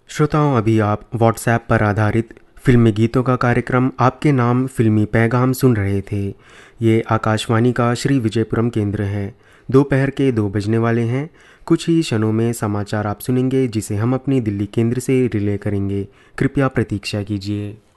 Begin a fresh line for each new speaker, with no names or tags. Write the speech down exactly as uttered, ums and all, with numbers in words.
श्रोताओं, अभी आप व्हाट्सएप पर आधारित फिल्मी गीतों का कार्यक्रम आपके नाम फिल्मी पैगाम सुन रहे थे। ये आकाशवाणी का श्री विजयपुरम केंद्र है। दोपहर के दो बजने वाले हैं। कुछ ही क्षणों में समाचार आप सुनेंगे, जिसे हम अपनी दिल्ली केंद्र से रिले करेंगे। कृपया प्रतीक्षा कीजिए।